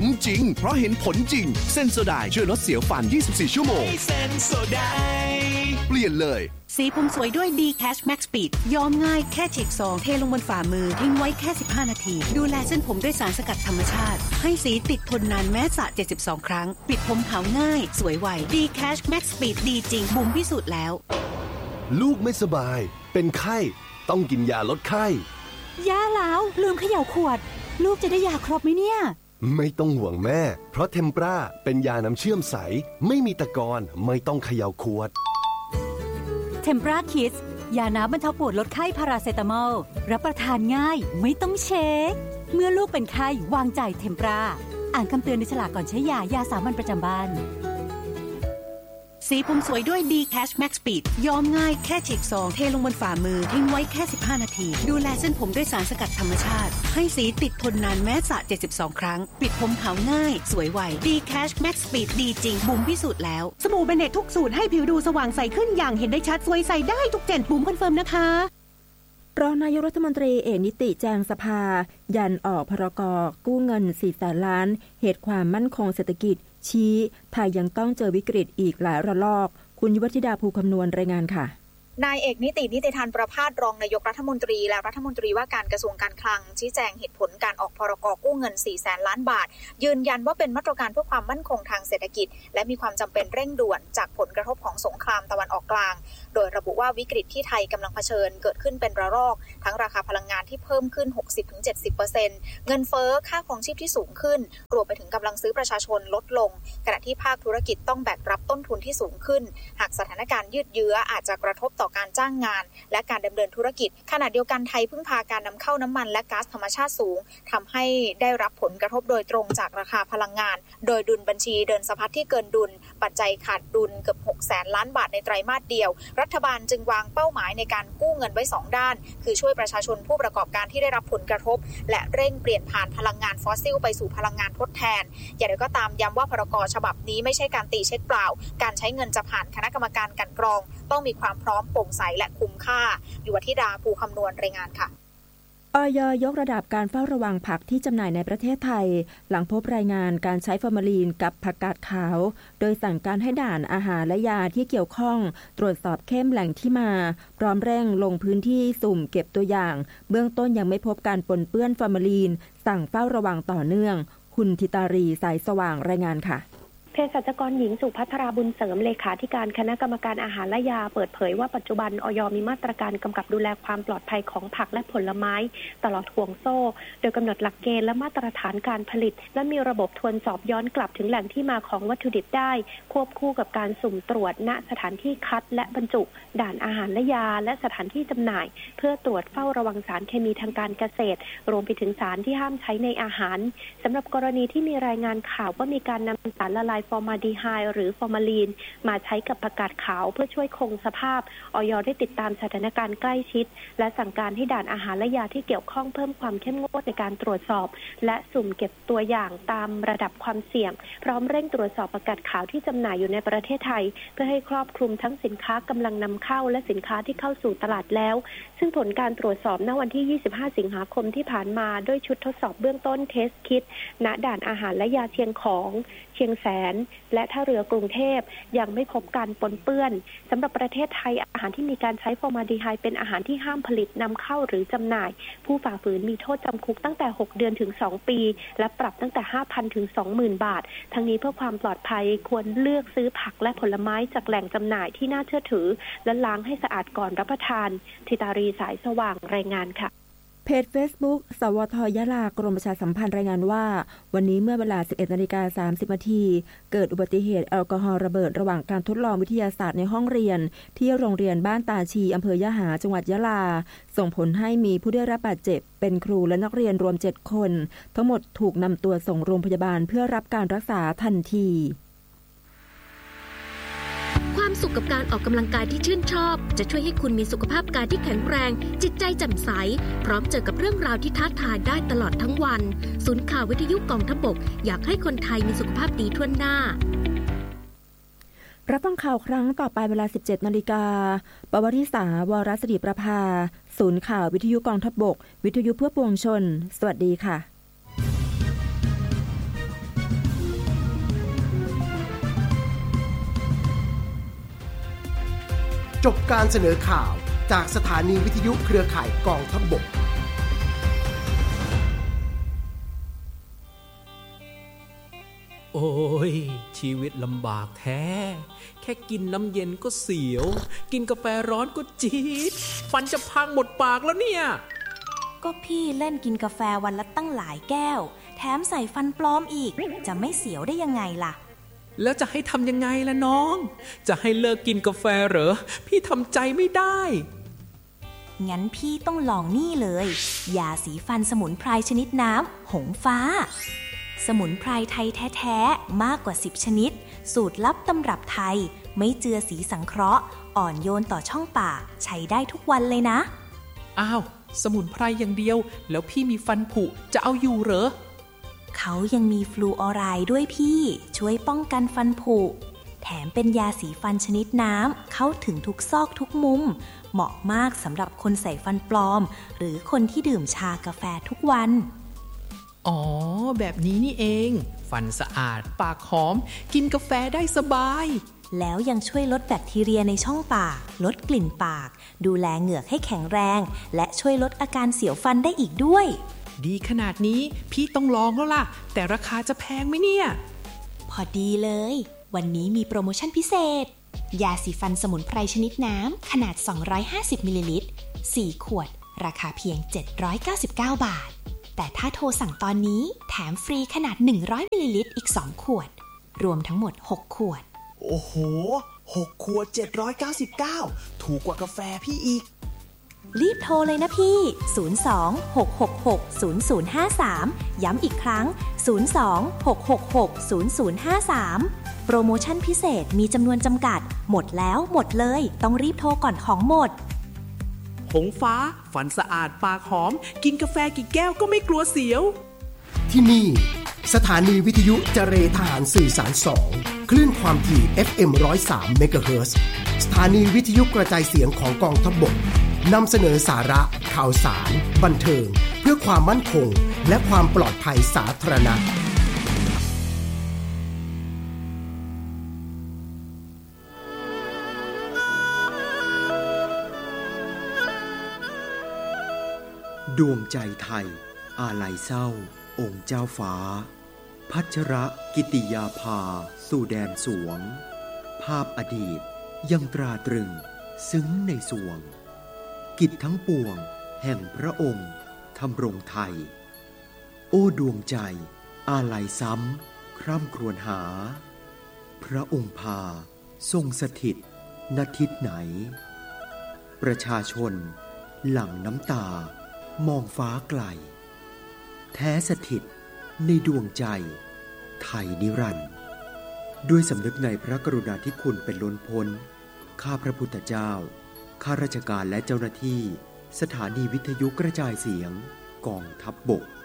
คุ้มจริงเพราะเห็นผลจริงเซนโซไดช่วยลดเสียวฟัน24 ชั่วโมงเซนโซไดเปลี่ยนเลยสีผมสวยด้วย D-Cash Max Speed ย้อมง่ายแค่ฉีกซองเทลงบนฝ่ามือทิ้งไว้แค่15นาทีดูแลเส้นผมด้วยสารสกัดธรรมชาติให้สีติดทนนานแม้สระ72ครั้งปิดผมขาวง่ายสวยไว D-Cash Max Speed ดีจริงบุ๋มพิสูจน์แล้วลูกไม่สบายเป็นไข้ต้องกินยาลดไข้ย่าแล้วลืมเขย่าขวดลูกจะได้ยาครบไหมเนี่ยไม่ต้องห่วงแม่เพราะเทมปราเป็นยาน้ำเชื่อมใสไม่มีตะกอนไม่ต้องเขย่าขวดเทมปราคิดยาน้ำบรรเทาปวดลดไข้พาราเซตามอลรับประทานง่ายไม่ต้องเช็คเมื่อลูกเป็นไข้วางใจเทมปราอ่านคำเตือนในฉลากก่อนใช้ยาสามัญประจำบ้านสีผมสวยด้วย D-Cash Max Speed ย้อมง่ายแค่ฉีกซองเทลงบนฝ่ามือทิ้งไว้แค่15นาทีดูแลเส้นผมด้วยสารสกัดธรรมชาติให้สีติดทนนานแม้สระ72ครั้งปิดผมขาวง่ายสวยไว D-Cash Max Speed ดีจริงบุ๋มพิสูจน์แล้วสบู่เบเนตทุกสูตรให้ผิวดูสว่างใสขึ้นอย่างเห็นได้ชัดสวยใสได้ทุกเจนบุ๋มคอนเฟิร์มนะคะรองนายกรัฐมนตรีเอกนิติแจงสภายันออกพรก.กู้เงิน 400,000 ล้านเหตุความมั่นคงเศรษฐกิจชี้ไทยยังต้องเจอวิกฤตอีกหลายระลอกคุณยุวธิดาภูคำนวณรายงานค่ะนายเอกนิติธานประภาสรองนายกรัฐมนตรีและรัฐมนตรีว่าการกระทรวงการคลังชี้แจงเหตุผลการออกพรก.กู้เงิน 400,000 ล้านบาทยืนยันว่าเป็นมาตรการเพื่อความมั่นคงทางเศรษฐกิจและมีความจำเป็นเร่งด่วนจากผลกระทบของสงครามตะวันออกกลางโดยระบุว่าวิกฤตที่ไทยกำลังเผชิญเกิดขึ้นเป็นระลอกทั้งราคาพลังงานที่เพิ่มขึ้น 60-70% เงินเฟ้อค่าครองชีพที่สูงขึ้นรวมไปถึงกำลังซื้อประชาชนลดลงขณะที่ภาคธุรกิจต้องแบกรับต้นทุนที่สูงขึ้นหากสถานการณ์ยืดเยื้ออาจจะกระทบต่อการจ้างงานและการดำเนินธุรกิจขณะเดียวกันไทยพึ่งพาการนำเข้าน้ำมันและก๊าซธรรมชาติสูงทำให้ได้รับผลกระทบโดยตรงจากราคาพลังงานโดยดุลบัญชีเดินสะพัดที่เกินดุลปัจจัยขาดดุลเกือบ 600,000 ล้านบาทในไตรมาสเดียวรัฐบาลจึงวางเป้าหมายในการกู้เงินไว้2ด้านคือช่วยประชาชนผู้ประกอบการที่ได้รับผลกระทบและเร่งเปลี่ยนผ่านพลังงานฟอสซิลไปสู่พลังงานทดแทนอย่างไรก็ตามย้ำว่าพรก.ฉบับนี้ไม่ใช่การตีเช็คเปล่าการใช้เงินจะผ่านคณะกรรมการกลั่นกรองต้องมีความพร้อมโปร่งใสและคุ้มค่ายุวธิดาภูคำนวณรายงานค่ะอย.ยกระดับการเฝ้าระวังผักที่จำหน่ายในประเทศไทยหลังพบรายงานการใช้ฟอร์มาลีนกับผักกาดขาวโดยสั่งการให้ด่านอาหารและยาที่เกี่ยวข้องตรวจสอบเข้มแหล่งที่มาพร้อมเร่งลงพื้นที่สุ่มเก็บตัวอย่างเบื้องต้นยังไม่พบการปนเปื้อนฟอร์มาลีนสั่งเฝ้าระวังต่อเนื่องคุณธิตารีสายสว่างรายงานค่ะเภสัชกรหญิงสุภัทราบุญเสริมเลขาธิการคณะกรรมการอาหารและยาเปิดเผยว่าปัจจุบันอย.มีมาตรการกำกับดูแลความปลอดภัยของผักและผลไม้ตลอดห่วงโซ่โดยกำหนดหลักเกณฑ์และมาตรฐานการผลิตและมีระบบทวนสอบย้อนกลับถึงแหล่งที่มาของวัตถุดิบได้ควบคู่กับการสุ่มตรวจณสถานที่คัดและบรรจุด่านอาหารและยาและสถานที่จำหน่ายเพื่อตรวจเฝ้าระวังสารเคมีทางการเกษตรรวมไปถึงสารที่ห้ามใช้ในอาหารสำหรับกรณีที่มีรายงานข่าวว่ามีการนำสารละลายฟอร์มาดีไฮหรือฟอร์มาลีนมาใช้กับผักกาดขาวเพื่อช่วยคงสภาพอย.ได้ติดตามสถานการณ์ใกล้ชิดและสั่งการให้ด่านอาหารและยาที่เกี่ยวข้องเพิ่มความเข้มงวดในการตรวจสอบและสุ่มเก็บตัวอย่างตามระดับความเสี่ยงพร้อมเร่งตรวจสอบผักกาดขาวที่จำหน่ายอยู่ในประเทศไทยเพื่อให้ครอบคลุมทั้งสินค้ากำลังนำเข้าและสินค้าที่เข้าสู่ตลาดแล้วซึ่งผลการตรวจสอบณวันที่25สิงหาคมที่ผ่านมาด้วยชุดทดสอบเบื้องต้นเทสคิทณด่านอาหารและยาเชียงของเชียงแสนและท่าเรือกรุงเทพยังไม่พบการปนเปื้อนสำหรับประเทศไทยอาหารที่มีการใช้ฟอร์มาลดีไฮด์เป็นอาหารที่ห้ามผลิตนำเข้าหรือจำหน่ายผู้ฝ่าฝืนมีโทษจำคุกตั้งแต่6เดือนถึง2ปีและปรับตั้งแต่ 5,000 ถึง 20,000 บาททั้งนี้เพื่อความปลอดภัยควรเลือกซื้อผักและผลไม้จากแหล่งจำหน่ายที่น่าเชื่อถือและล้างให้สะอาดก่อนรับประทานธิตารีสายสว่างรายงานค่ะเพจ Facebook สวท.ยะลากรมประชาสัมพันธ์รายงานว่าวันนี้เมื่อเวลา 11:30 น.เกิดอุบัติเหตุแอลกอฮอล์ระเบิดระหว่างการทดลองวิทยาศาสตร์ในห้องเรียนที่โรงเรียนบ้านตาชีอำเภอยะหาจังหวัดยะลาส่งผลให้มีผู้ได้รับบาดเจ็บเป็นครูและนักเรียนรวม7คนทั้งหมดถูกนำตัวส่งโรงพยาบาลเพื่อรับการรักษาทันทีความสุขกับการออกกำลังกายที่ชื่นชอบจะช่วยให้คุณมีสุขภาพกายที่แข็งแรงจิตใจแจ่มใสพร้อมเจอกับเรื่องราวที่ท้าทายได้ตลอดทั้งวันศูนย์ข่าววิทยุกองทัพบกอยากให้คนไทยมีสุขภาพดีทั่วหน้ารับฟังข่าวครั้งต่อไปเวลา 17 นาฬิกาปวริษาวรศิริประภาศูนย์ข่าววิทยุกองทัพบกวิทยุเพื่อปวงชนสวัสดีค่ะจบการเสนอข่าวจากสถานีวิทยุเครือข่ายกองทัพบกโอ้ยชีวิตลำบากแท้แค่กินน้ำเย็นก็เสียวกินกาแฟร้อนก็จี๊ดฟันจะพังหมดปากแล้วเนี่ยก็พี่เล่นกินกาแฟวันละตั้งหลายแก้วแถมใส่ฟันปลอมอีกจะไม่เสียวได้ยังไงล่ะแล้วจะให้ทำยังไงล่ะน้องจะให้เลิกกินกาแฟเหรอพี่ทำใจไม่ได้งั้นพี่ต้องลองนี่เลยยาสีฟันสมุนไพรชนิดน้ำหงฟ้าสมุนไพรไทยแท้ๆมากกว่า10ชนิดสูตรลับตำรับไทยไม่เจือสีสังเคราะห์อ่อนโยนต่อช่องปากใช้ได้ทุกวันเลยนะอ้าวสมุนไพรอย่างเดียวแล้วพี่มีฟันผุจะเอาอยู่เหรอเขายังมีฟลูออไรด์ด้วยพี่ช่วยป้องกันฟันผุแถมเป็นยาสีฟันชนิดน้ำเข้าถึงทุกซอกทุกมุมเหมาะมากสำหรับคนใส่ฟันปลอมหรือคนที่ดื่มชากาแฟทุกวันอ๋อแบบนี้นี่เองฟันสะอาดปากหอมกินกาแฟได้สบายแล้วยังช่วยลดแบคทีเรียในช่องปากลดกลิ่นปากดูแลเหงือกให้แข็งแรงและช่วยลดอาการเสียวฟันได้อีกด้วยดีขนาดนี้พี่ต้องลองแล้วล่ะแต่ราคาจะแพงไหมเนี่ยพอดีเลยวันนี้มีโปรโมชั่นพิเศษยาสีฟันสมุนไพรชนิดน้ำขนาด250มิลลิลิตร4ขวดราคาเพียง799บาทแต่ถ้าโทรสั่งตอนนี้แถมฟรีขนาด100มิลลิลิตรอีก2ขวดรวมทั้งหมด6ขวดโอ้โห6ขวด799ถูกกว่ากาแฟพี่อีกรีบโทรเลยนะพี่02-666-0053ย้ำอีกครั้ง02-666-0053โปรโมชั่นพิเศษมีจำนวนจำกัดหมดแล้วหมดเลยต้องรีบโทรก่อนของหมดหงฟ้าฟันสะอาดปากหอมกินกาแฟกี่แก้วก็ไม่กลัวเสียวที่นี่สถานีวิทยุเจรทหารสื่อสาร2คลื่นความถี่ FM 103 เมกะเฮิรตซ์สถานีวิทยุกระจายเสียงของกองทัพบกนำเสนอสาระข่าวสารบันเทิงเพื่อความมั่นคงและความปลอดภัยสาธารณะดวงใจไทยอาลัยเศร้าองค์เจ้าฟ้าพัชรกิติยาภาสู่แดนสวงภาพอดีตยังตราตรึงซึ้งในสวงกิจทั้งปวงแห่งพระองค์ทำรงไทยโอ้ดวงใจอาลัยซ้ำคร่ำครวญหาพระองค์พาทรงสถิตณทิศไหนประชาชนหลั่งน้ำตามองฟ้าไกลแท้สถิตในดวงใจไทยนิรันดร์ด้วยสำนึกในพระกรุณาธิคุณเป็นล้นพ้นข้าพระพุทธเจ้าข้าราชการและเจ้าหน้าที่สถานีวิทยุกระจายเสียงกองทัพบก